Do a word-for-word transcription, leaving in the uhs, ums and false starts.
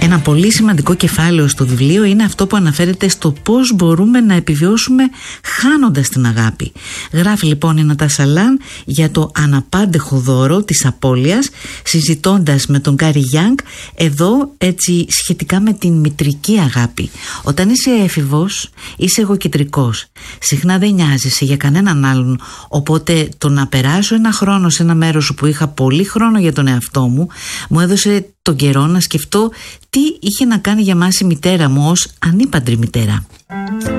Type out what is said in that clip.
Ένα πολύ σημαντικό κεφάλαιο στο βιβλίο είναι αυτό που αναφέρεται στο πώς μπορούμε να επιβιώσουμε χάνοντας την αγάπη. Γράφει λοιπόν η Νατάσα Λαν για το αναπάντεχο δώρο της απώλειας, συζητώντας με τον Γκάρι Γιάνγκ εδώ έτσι σχετικά με την μητρική αγάπη. Όταν είσαι έφηβος είσαι εγωκεντρικός, συχνά δεν νοιάζεσαι για κανέναν άλλον, οπότε το να περάσω ένα χρόνο σε ένα μέρος που είχα πολύ χρόνο για τον εαυτό μου μου έδωσε τον καιρό να σκεφτώ τι είχε να κάνει για μας η μητέρα μου ως ανήπαντρη μητέρα.